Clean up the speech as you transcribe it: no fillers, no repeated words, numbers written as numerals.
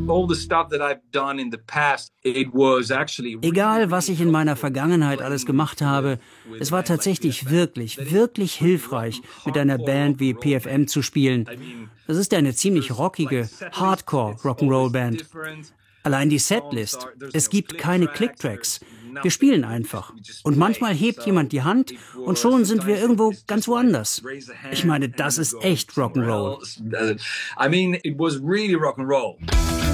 Egal, was ich in meiner Vergangenheit alles gemacht habe, es war tatsächlich wirklich, wirklich hilfreich, mit einer Band wie PFM zu spielen. Das ist ja eine ziemlich rockige Hardcore-Rock'n'Roll-Band. Allein die Setlist. Es gibt keine Clicktracks. Wir spielen einfach. Und manchmal hebt jemand die Hand und schon sind wir irgendwo ganz woanders. Ich meine, das ist echt Rock'n'Roll. I mean, it was really rock and roll.